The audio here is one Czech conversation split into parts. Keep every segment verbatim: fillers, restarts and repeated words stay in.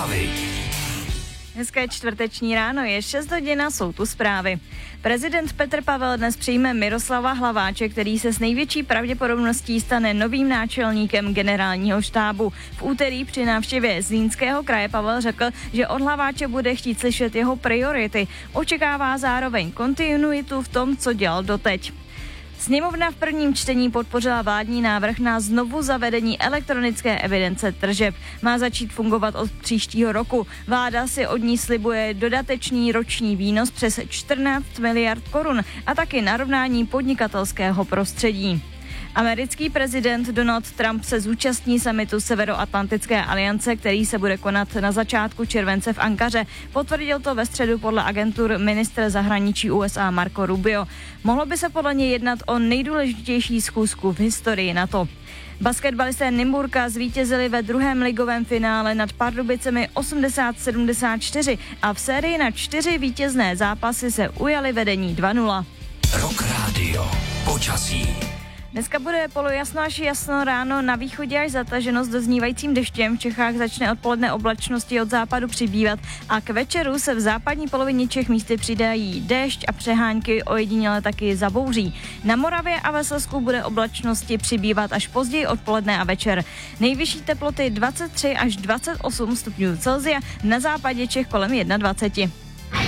Zprávy. Hezké čtvrteční ráno, je šest hodin a jsou tu zprávy. Prezident Petr Pavel dnes přijme Miroslava Hlaváče, který se s největší pravděpodobností stane novým náčelníkem generálního štábu. V úterý při návštěvě Zlínského kraje Pavel řekl, že od Hlaváče bude chtít slyšet jeho priority. Očekává zároveň kontinuitu v tom, co dělal doteď. Sněmovna v prvním čtení podpořila vládní návrh na znovu zavedení elektronické evidence tržeb. Má začít fungovat od příštího roku. Vláda si od ní slibuje dodatečný roční výnos přes čtrnáct miliard korun a taky narovnání podnikatelského prostředí. Americký prezident Donald Trump se zúčastní summitu Severoatlantické aliance, který se bude konat na začátku července v Ankaře. Potvrdil to ve středu podle agentur ministr zahraničí U S A Marco Rubio. Mohlo by se podle něj jednat o nejdůležitější schůzku v historii NATO. Basketbalisté Nymburka zvítězili ve druhém ligovém finále nad Pardubicemi osmdesát sedmdesát čtyři a v sérii na čtyři vítězné zápasy se ujali vedení dva nula. Rock Radio. Počasí. Dneska bude polojasno až jasno, ráno na východě až zataženo s doznívajícím deštěm. V Čechách začne odpoledne oblačnosti od západu přibývat a k večeru se v západní polovině Čech místy přidají déšť a přehánky, ojediněle taky zabouří. Na Moravě a ve Slezsku bude oblačnosti přibývat až později odpoledne a večer. Nejvyšší teploty dvacet tři až dvacet osm stupňů Celsia, na západě Čech kolem dvacet jedna.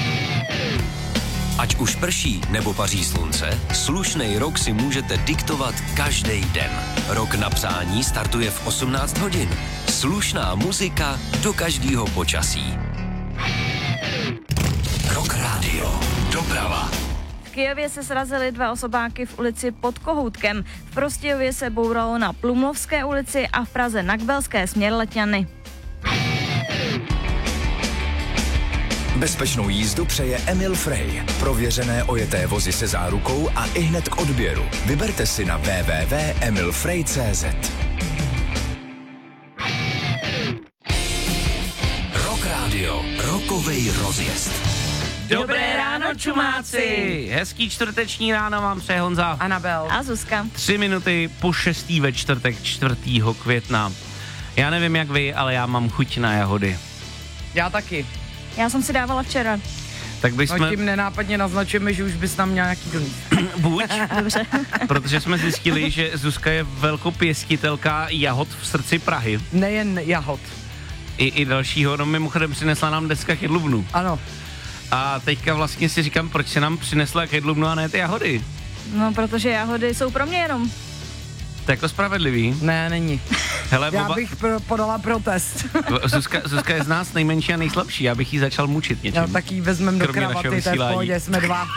Ať už prší nebo paří slunce, slušnej rok si můžete diktovat každý den. Rok na přání startuje v osmnáct hodin. Slušná muzika do každého počasí. Rock Radio. Doprava. V Kyjevě se srazily dva osobáky v ulici Pod Kohoutkem. V Prostějově se bouralo na Plumlovské ulici a v Praze na Kbelské směr Letňany. Bezpečnou jízdu přeje Emil Frey. Prověřené ojeté vozy se zárukou a ihned k odběru. Vyberte si na w w w tečka emil frey tečka c z. Rock Radio. Rokovej rozjezd. Dobré ráno, čumáci! Hezký čtvrteční ráno vám přeje Honza. Anabel. A Zuzka. Tři minuty po šestý ve čtvrtek čtvrtého května. Já nevím jak vy, ale já mám chuť na jahody. Já taky. Já jsem si dávala včera. Tak bychom... No tím nenápadně naznačujeme, že už bys tam měl nějaký donít. Buď. Dobře. Protože jsme zjistili, že Zuzka je velkopěstitelka jahod v srdci Prahy. Nejen jahod. I, i dalšího, no mimochodem přinesla nám dneska chydlubnu. Ano. A teďka vlastně si říkám, proč se nám přinesla chydlubnu a ne ty jahody. No, protože jahody jsou pro mě jenom. To je jako spravedlivý. Ne, není. Hele, Já Boba... bych pro, podala protest. Zuzka, Zuzka je z nás nejmenší a nejslabší, já bych jí začal mučit něčím. Já tak jí vezmem do Kromě kravaty, našeho to je v vysílání. pohodě, jsme dva.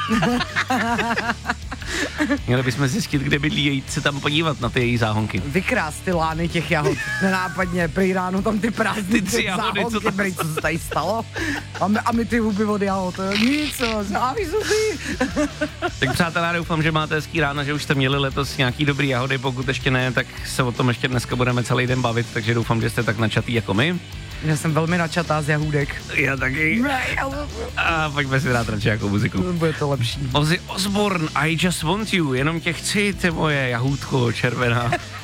Měli bychom zjistit, kde bydlí, jít se tam podívat na ty její záhonky. Vykrást ty lány těch jahod. Nenápadně, prý ráno tam ty prázdný Ty tři jahody, co tam- prý, co se tady stalo. A my, a my ty huby od jahod, to je nic, znáví Zuzi. Tak přátelé, doufám, že máte hezký ráno, že už jste měli letos nějaký dobrý jahody, pokud ještě ne, tak se o tom ještě dneska budeme celý den bavit, takže doufám, že jste tak načatý jako my. Já jsem velmi načatá z jahůdek. Já taky. A pojďme si dát radši jako muziku. Bude to lepší. Ozzy Osbourne, I Just Want You, jenom tě chci, ty moje jahůdko červená.